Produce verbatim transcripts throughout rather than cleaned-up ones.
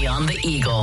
Beyond the Eagle.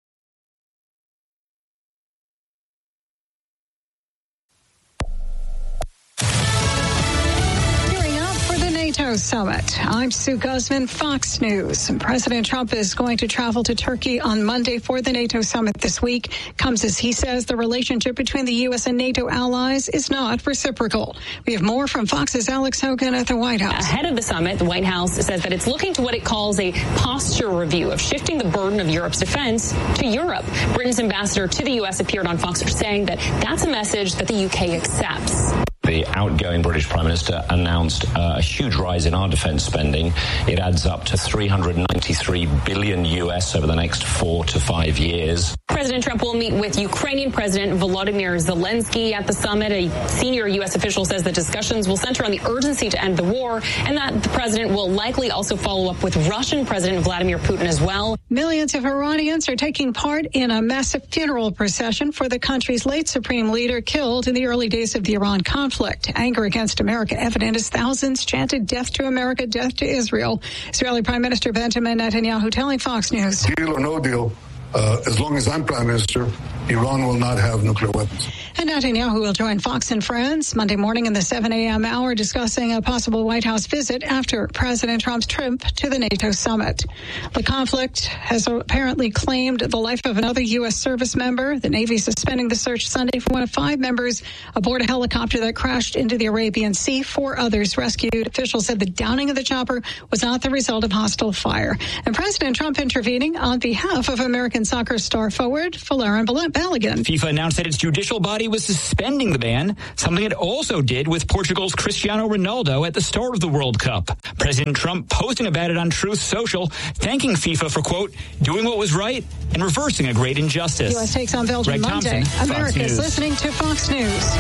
NATO summit. I'm Sue Guzman, Fox News. President Trump is going to travel to Turkey on Monday for the NATO summit this week. Comes as he says the relationship between the U S and NATO allies is not reciprocal. We have more from Fox's Alex Hogan at the White House. Ahead of the summit, the White House says that it's looking to what it calls a posture review of shifting the burden of Europe's defense to Europe. Britain's ambassador to the U S appeared on Fox saying that that's a message that the U K accepts. The outgoing British Prime Minister announced uh, a huge rise in our defense spending. It adds up to three hundred ninety-three billion U S over the next four to five years. President Trump will meet with Ukrainian President Volodymyr Zelensky at the summit. A senior U S official says the discussions will center on the urgency to end the war and that the president will likely also follow up with Russian President Vladimir Putin as well. Millions of Iranians are taking part in a massive funeral procession for the country's late supreme leader killed in the early days of the Iran conflict. Anger against America evident as thousands chanted death to America, death to Israel. Israeli Prime Minister Benjamin Netanyahu telling Fox News. Deal or no deal, uh, as long as I'm Prime Minister, Iran will not have nuclear weapons. And Netanyahu will join Fox and Friends Monday morning in the seven a.m. hour discussing a possible White House visit after President Trump's trip to the NATO summit. The conflict has apparently claimed the life of another U S service member. The Navy suspending the search Sunday for one of five members aboard a helicopter that crashed into the Arabian Sea. Four others rescued. Officials said the downing of the chopper was not the result of hostile fire. And President Trump intervening on behalf of American soccer star forward Folarin Balogun. FIFA announced that its judicial body was suspending the ban, something it also did with Portugal's Cristiano Ronaldo at the start of the World Cup. President Trump posting about it on Truth Social, thanking FIFA for, quote, doing what was right and reversing a great injustice. U S takes on Belgium Greg Monday. Thompson, America's listening to Fox News.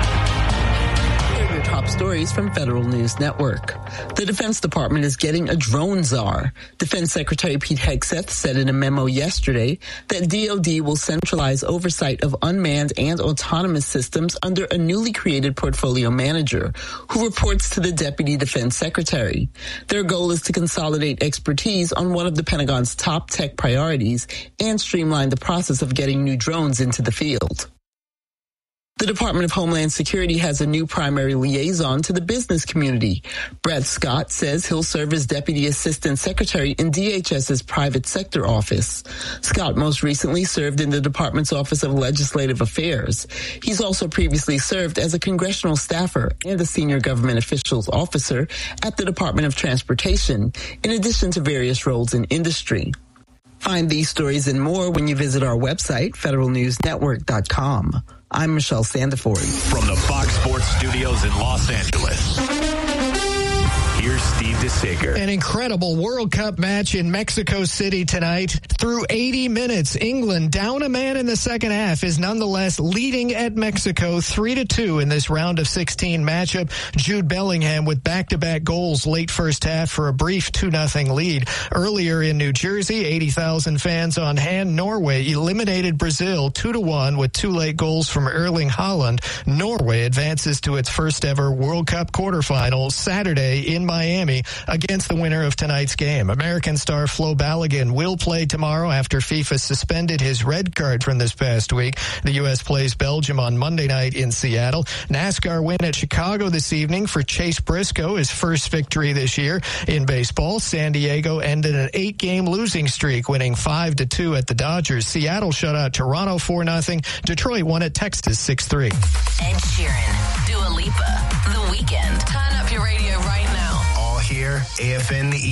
Top stories from Federal News Network. The Defense Department is getting a drone czar. Defense Secretary Pete Hegseth said in a memo yesterday that D O D will centralize oversight of unmanned and autonomous systems under a newly created portfolio manager who reports to the Deputy Defense Secretary. Their goal is to consolidate expertise on one of the Pentagon's top tech priorities and streamline the process of getting new drones into the field. The Department of Homeland Security has a new primary liaison to the business community. Brett Scott says he'll serve as Deputy Assistant Secretary in D H S's Private Sector Office. Scott most recently served in the department's Office of Legislative Affairs. He's also previously served as a congressional staffer and a senior government officials officer at the Department of Transportation, in addition to various roles in industry. Find these stories and more when you visit our website, federal news network dot com. I'm Michelle Sandiford. From the Fox Sports Studios in Los Angeles, here's Steve DeSager. An incredible World Cup match in Mexico City tonight. Through eighty minutes, England, down a man in the second half, is nonetheless leading at Mexico three to two in this round of sixteen matchup. Jude Bellingham with back-to-back goals late first half for a brief two nothing lead. Earlier in New Jersey, eighty thousand fans on hand. Norway eliminated Brazil two to one with two late goals from Erling Haaland. Norway advances to its first ever World Cup quarterfinal Saturday in Miami against the winner of tonight's game. American star Flo Balogun will play tomorrow after FIFA suspended his red card from this past week. The U S plays Belgium on Monday night in Seattle. NASCAR win at Chicago this evening for Chase Briscoe, his first victory this year. In baseball, San Diego ended an eight-game losing streak, winning five to two at the Dodgers. Seattle shut out Toronto four nothing. Detroit won at Texas six three. Ed Sheeran, Dua Lipa, The Weeknd. Turn up your radio right now. All here, A F N the